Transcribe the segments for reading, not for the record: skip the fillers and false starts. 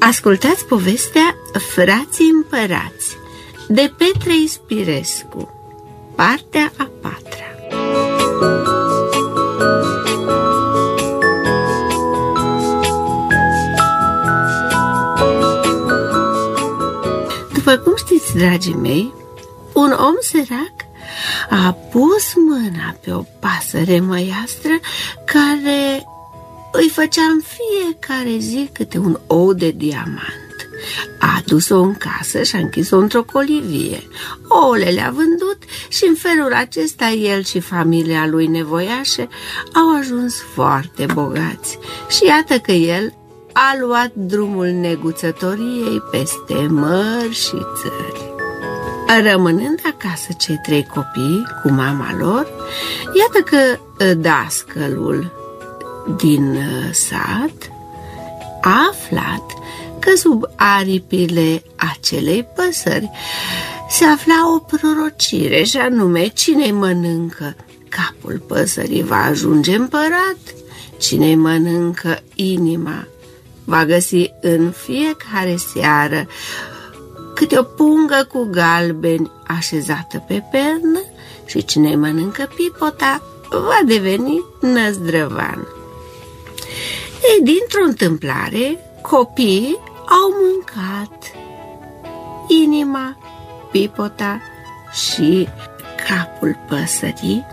Ascultați povestea Frații împărați de Petre Ispirescu, partea a 4-a. După cum știți, dragii mei, un om sărac a pus mâna pe o pasăre măiastră care îi făcea în fiecare zi câte un ou de diamant. A adus-o în casă și a închis-o într-o colivie. Ouăle le-a vândut și în felul acesta el și familia lui nevoiașe au ajuns foarte bogați. Și iată că el a luat drumul neguțătoriei peste mări și țări. Rămânând acasă cei 3 copii cu mama lor, iată că dascălul din sat a aflat că sub aripile acelei păsări se afla o prorocire, și anume: cine-i mănâncă capul păsării va ajunge împărat, cine-i mănâncă inima va găsi în fiecare seară câte o pungă cu galbeni așezată pe pernă, și cine-i mănâncă pipota va deveni năzdrăvan. Ei, dintr-o întâmplare, copiii au mâncat inima, pipota și capul păsării,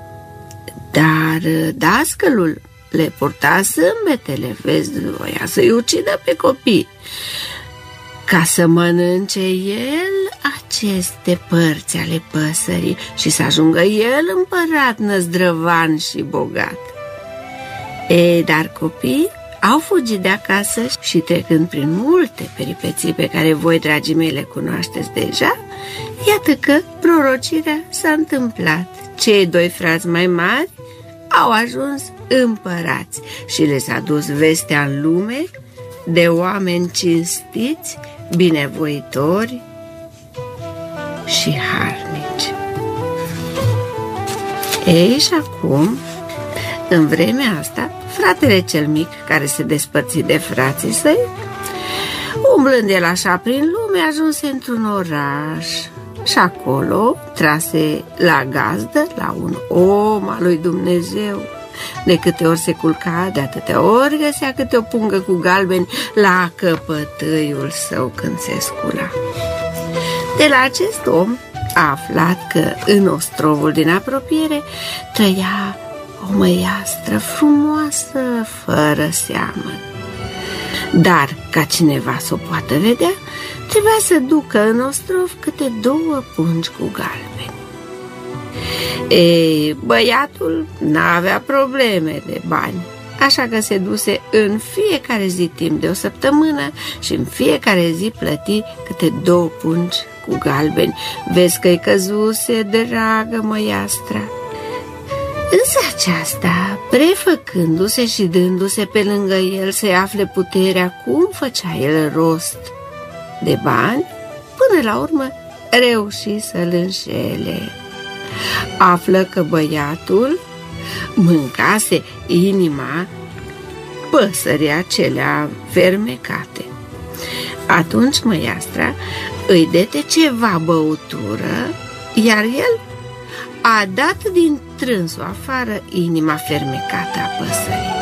dar dascălul le purta sâmbetele, vezi, voia să-i ucidă pe copii, ca să mănânce el aceste părți ale păsării și să ajungă el împărat, năzdrăvan și bogat. Ei, dar copiii au fugit de acasă și, trecând prin multe peripeții pe care voi, dragii mei, le cunoașteți deja, iată că prorocirea s-a întâmplat. Cei 2 frați mai mari au ajuns împărați și le s-a dus vestea în lume de oameni cinstiți, binevoitori și harnici. Ei, și acum, în vremea asta, fratele cel mic, care se despărți de frații săi, umblând el așa prin lume, ajunse într-un oraș și acolo trase la gazdă la un om al lui Dumnezeu. De câte ori se culca, de atâtea ori găsea câte o pungă cu galbeni la căpătâiul său când se scula. De la acest om a aflat că în ostrovul din apropiere trăia o măiastră frumoasă, fără seamăn. Dar, ca cineva să o poată vedea, trebuia să ducă în ostrov câte 2 pungi cu galbeni. Ei, băiatul n-avea probleme de bani, așa că se duse în fiecare zi timp de o săptămână și în fiecare zi plăti câte 2 pungi cu galbeni. Vezi că-i căzuse, dragă măiastra. Însă aceasta, prefăcându-se și dându-se pe lângă el să-i afle puterea cum făcea el rost de bani, până la urmă reuși să-l înșele. Află că băiatul mâncase inima păsării acelea fermecate. Atunci măiastra îi dete ceva băutură, iar el a dat din trânsul afară inima fermecată a păsării.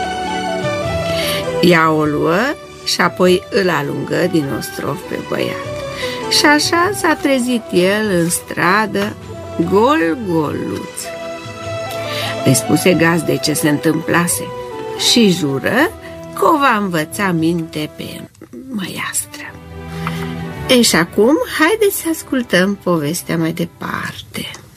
Ea o luă și apoi îl alungă din ostrov pe băiat. Și așa s-a trezit el în stradă, gol-goluț. Îi spuse gazdei ce se întâmplase și jură că o va învăța minte pe măiastră. Și acum, haideți să ascultăm povestea mai departe.